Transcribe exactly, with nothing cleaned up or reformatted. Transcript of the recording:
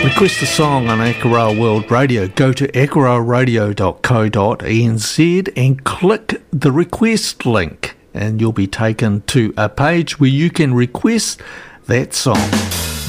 Request a song on Akaroa World Radio. Go to akaroa radio dot co dot n z and click the request link, and you'll be taken to a page where you can request that song.